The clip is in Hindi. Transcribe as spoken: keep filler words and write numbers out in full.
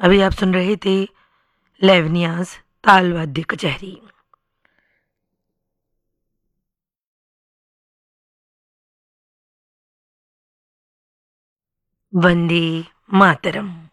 अभी आप सुन रहे थे लेवनियाज ताल वाद्य कचहरी। वंदे मातरम।